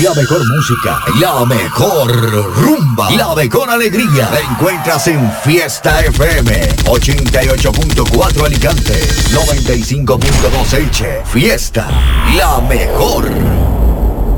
La mejor música, la mejor rumba, la mejor alegría. La encuentras en Fiesta FM 88.4 Alicante, 95.2 H. Fiesta, la mejor.